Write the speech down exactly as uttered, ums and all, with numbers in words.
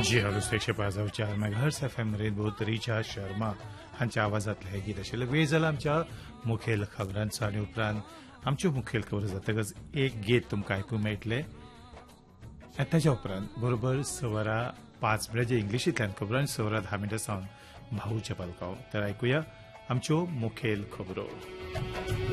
जी hello एकशे पाच चार megahertz F M रेनबोत Richa Sharma हांच्या आवाजांतलें हें गीत आशिल्लें. वेळ जाला आमच्या मुखेल खबरांचो आनी उपरांत आमच्यो मुखेल खबरो जातकच एक गीत तुमकां आयकूंक मेळटलें. आनी ताच्या उपरांत बरोबर सवरा पांच मिनटांचे इंग्लिशींतल्यान खबरो आनी सवरा धा मिनटां सावन भाऊच्या पालकाव. तर आयकुया आमच्यो मुखेल खबरो.